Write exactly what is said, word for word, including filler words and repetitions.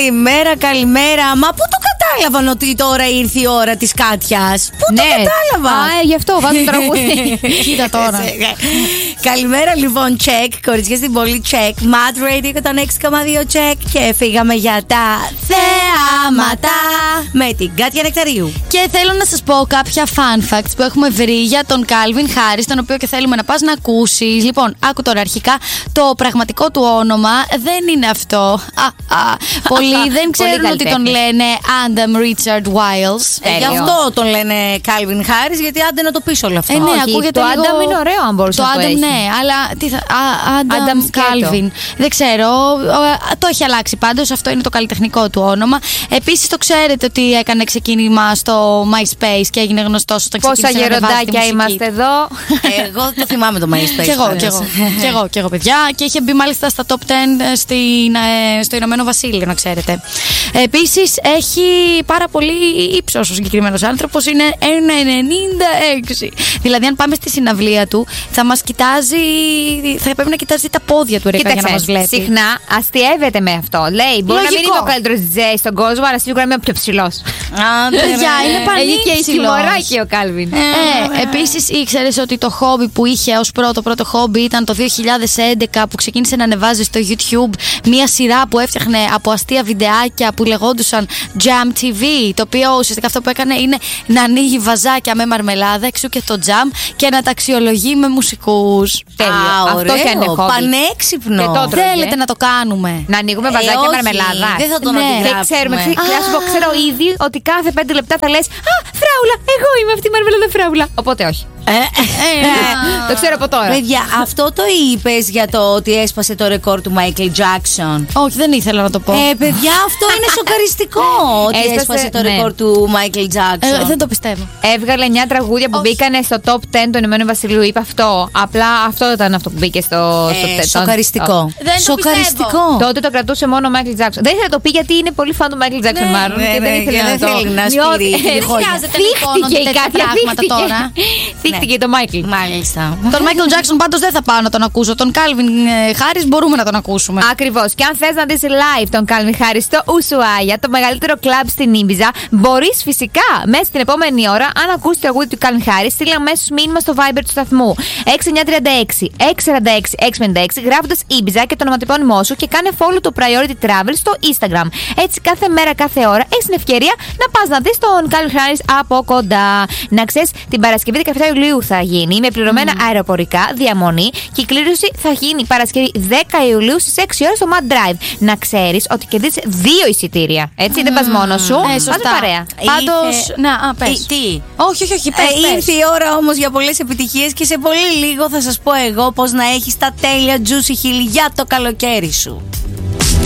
Καλημέρα, καλημέρα. Μα πού το κατάλαβαν ότι τώρα ήρθε η ώρα της Κάτιας? Πού ναι. το κατάλαβα? Α, ε, γι' αυτό βάζω τραγούδι. Κοίτα τώρα. Καλημέρα λοιπόν, check. Κοριτσιά στην πόλη, check. Mad Radio εκατόν έξι κόμμα δύο, check. Και φύγαμε για τα θεάματα με την Κάτια Νεκταρίου. Και θέλω να σας πω κάποια fun facts που έχουμε βρει για τον Calvin Harris, τον οποίο και θέλουμε να πας να ακούσεις. Λοιπόν, άκου τώρα αρχικά. Το πραγματικό του όνομα δεν είναι αυτό. Α, α, πολλοί δεν ξέρουν ότι τον λένε Adam Richard Wiles. Ε, γι' αυτό τον λένε Calvin Harris, γιατί άντε να το πεις όλο αυτό. Ε, ναι, όχι, ακούγεται το λίγο... Adam είναι ωραίο αν μπορούσε το να το Adam, έχει. ναι, αλλά τι θα... Α, Adam, Adam Calvin. Δεν ξέρω. Το έχει αλλάξει πάντως. Αυτό είναι το καλλιτεχνικό του όνομα. Επίσης το ξέρετε ότι έκανε ξεκίνημα στο MySpace και έγινε γνωστός όταν ξεκίνησε να ανεβάζει τη μουσική. Είμαστε εδώ. Εγώ το θυμάμαι το MySpace. Κι εγώ, κι εγώ, κι εγώ, κι εγώ, παιδιά. Και είχε μπει μάλιστα στα top δέκα στην, ε, στο Ηνωμένο Βασίλειο, να ξέρετε. Επίσης έχει πάρα πολύ ύψος ο συγκεκριμένος άνθρωπος, είναι ένα ενενήντα έξι. Δηλαδή, αν πάμε στη συναυλία του, θα μας κοιτάζει, θα πρέπει να κοιτάζει τα πόδια του ρεκά για να μας βλέπει. Συχνά αστιεύεται με αυτό. Λέει, μπορεί Λογικό. να μην είναι ο καλύτερος ντι τζέι στον κόσμο, αλλά σίγουρα είμαι ο πιο ψηλός. Παιδιά, είναι Έχει και πανύψηλος. χιμωράκι ο Κάλβιν. Ε, επίσης ήξερες ότι το χόμπι που είχε ως πρώτο πρώτο χόμπι ήταν το δύο χιλιάδες έντεκα, που ξεκίνησε να ανεβάζει στο YouTube μία σειρά που έφτιαχνε από αστεία βιντεάκια που λεγόντουσαν Jam τι βι, το οποίο ουσιαστικά αυτό που έκανε είναι να ανοίγει βαζάκια με μαρμελάδα, εξού και το Jam, και να τα αξιολογεί με μουσικούς. Τέλειο. Α, Αυτό ωραίο, και είναι χόμπι. πανέξυπνο. Και το τρώγε. Θέλετε να το κάνουμε? Να ανοίγουμε Ε, βαζάκια όχι, μαρμελάδα. δεν θα τον Ναι. Δεν αντιγράψουμε. ξέρουμε. Ξέρω, να σου πω, ξέρω ήδη ότι κάθε πέντε λεπτά θα λες Α, φράουλα, εγώ είμαι αυτή η μαρμελάδα φράουλα. Οπότε όχι. Ε, Το ξέρω από τώρα. Παιδιά, αυτό το είπες για το ότι έσπασε το ρεκόρ του Michael Jackson? Όχι, δεν ήθελα να το πω. Ε, παιδιά, αυτό είναι σοκαριστικό ότι Έσπασε, έσπασε το ναι. ρεκόρ του Michael Jackson. Ε, δεν το πιστεύω. Έβγαλε εννιά τραγούδια που Όχι. μπήκανε στο top δέκα του Ηνωμένου Βασιλείου. Είπε αυτό. Απλά αυτό ήταν αυτό που μπήκε στο. στο Ε, τε- σοκαριστικό. Δεν το Σοκαριστικό. Τότε το κρατούσε μόνο ο Michael Jackson. Δεν ήθελε να το πει γιατί είναι πολύ φαν του Michael Jackson, Ναι, μάλλον. ναι, και δεν ναι, ήθελε και να δεν το θέλει να νιώθει. σπείρει Ε, τυχόνια. χρειάζεται να υπόνονται Θύχτηκε η τέτοια Κάτια, πράγματα θύχτηκε. τώρα. Θύχτηκε το Michael. Μάλιστα. Τον Michael Jackson πάντως δεν θα πάω να τον ακούσω. Τον Calvin Harris μπορούμε να τον ακούσουμε. Ακριβώς. Και αν θες να δεις live τον Calvin Harris στο Ουσουάια, το μεγαλύτερο κλαμπ στην Ήμπιζα, μπορείς φυσικά μέσα στην επόμενη ώρα, αν ακούσει το τραγούδι του Calvin Harris, στείλε αμέσως μήνυμα στο Viber του σταθμού έξι εννιά τρία έξι έξι τέσσερα έξι έξι πέντε έξι, γράφοντας Ήμπιζα και το ονοματεπώνυμό σου, και κάνε follow το Priority Travel στο Instagram. Έτσι κάθε μέρα, κάθε ώρα έχεις την ευκαιρία να πας να δεις τον Calvin Harris από κοντά. Να ξέρεις, την Παρασκευή δεκαεφτά Ιουλίου θα γίνει με πληρωμένα mm. αεροπορικά διαμονή, και η κλήρωση θα γίνει Παρασκευή δέκα Ιουλίου στις έξι ώρες στο Mad Drive. Να ξέρεις ότι κερδίζεις δύο εισιτήρια. Έτσι, mm. δεν πας μόνος σου. Ε, σωστά. Πάτε παρέα. Πάντως. Είχε- Να, α, πες. Ε, τι? Όχι, όχι, όχι, πες, Ε, πες. ήρθε η ώρα όμως για πολλές επιτυχίες, και σε πολύ λίγο θα σας πω εγώ πώς να έχεις τα τέλεια juicy χείλη για το καλοκαίρι σου.